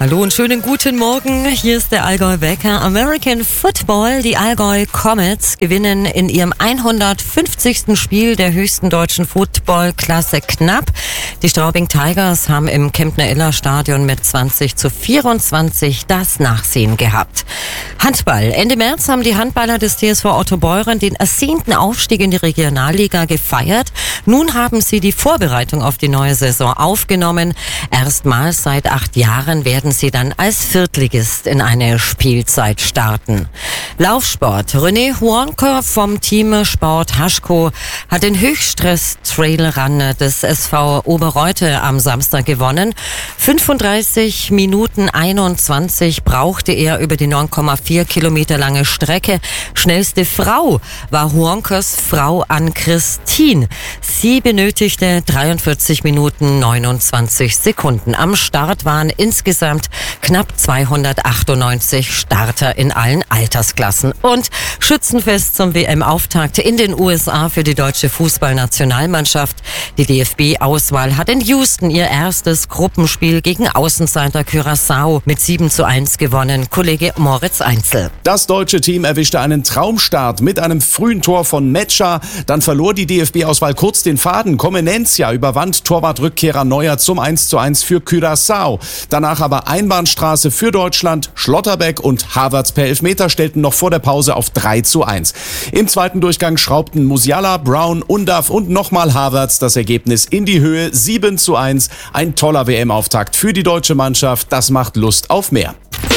Hallo und schönen guten Morgen. Hier ist der Allgäu Wecker. American Football. Die Allgäu Comets gewinnen in ihrem 150. Spiel der höchsten deutschen Footballklasse knapp. Die Straubing Tigers haben im Kemptner-Iller-Stadion mit 20:24 das Nachsehen gehabt. Handball. Ende März haben die Handballer des TSV Otto Beuren den ersehnten Aufstieg in die Regionalliga gefeiert. Nun haben sie die Vorbereitung auf die neue Saison aufgenommen. Erstmals seit 8 Jahren werden sie dann als Viertligist in eine Spielzeit starten. Laufsport. René Huonker vom Team Sport Haschko hat den Höchststress-Trail-Run des SV Oberreute am Samstag gewonnen. 35 Minuten 21 brauchte er über die 9,4 Kilometer lange Strecke. Schnellste Frau war Huonkers Frau Ann-Christine. Sie benötigte 43 Minuten 29 Sekunden. Am Start waren insgesamt knapp 298 Starter in allen Altersklassen. Und Schützenfest zum WM-Auftakt in den USA für die deutsche Fußballnationalmannschaft. Die DFB-Auswahl hat in Houston ihr erstes Gruppenspiel gegen Außenseiter Curaçao mit 7:1 gewonnen. Kollege Moritz Einzel. Das deutsche Team erwischte einen Traumstart mit einem frühen Tor von Metscher. Dann verlor die DFB-Auswahl kurz den Faden. Comenencia überwand Torwartrückkehrer Neuer zum 1:1 für Curaçao. Danach aber Einbahnstraße für Deutschland. Schlotterbeck und Havertz per Elfmeter stellten noch vor der Pause auf 3:1. Im zweiten Durchgang schraubten Musiala, Brown, Undav und nochmal Havertz das Ergebnis in die Höhe. 7:1. Ein toller WM-Auftakt für die deutsche Mannschaft. Das macht Lust auf mehr.